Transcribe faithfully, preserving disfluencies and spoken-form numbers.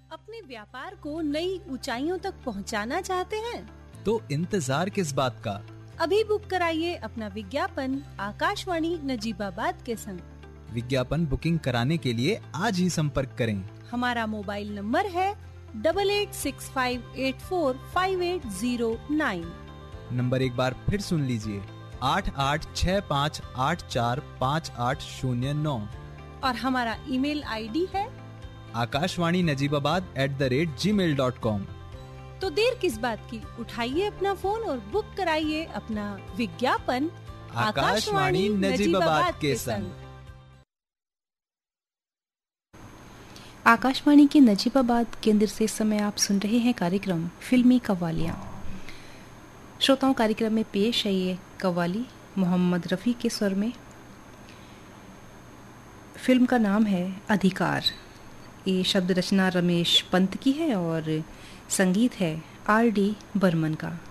अपने व्यापार को नई ऊंचाइयों तक पहुंचाना चाहते हैं? तो इंतजार किस बात का? अभी बुक कराइए अपना विज्ञापन आकाशवाणी नजीबाबाद के संग। विज्ञापन बुकिंग कराने के लिए आज ही संपर्क करें। हमारा मोबाइल नंबर है double eight six five eight four five eight zero nine. Number एक बार फिर सुन लीजिए, आठ आठ छः पाँच आठ चार पाँच आठ शून्य नौ। और हमारा ईमेल आईडी है Akashvani Najibabad at the rate ji mail dot com. तो देर किस बात की, उठाइए अपना फोन और बुक कराइए अपना विज्ञापन आकाशवाणी नजीबाबाद के संग। आकाशवाणी के नजीबाबाद केंद्र से इस समय आप सुन रहे हैं कार्यक्रम फिल्मी कव्वालियाँ। श्रोताओं, कार्यक्रम में पेश है ये कव्वाली मोहम्मद रफ़ी के स्वर में। फिल्म का नाम है अधिकार। ये शब्द रचना रमेश पंत की है और संगीत है आर डी बर्मन का।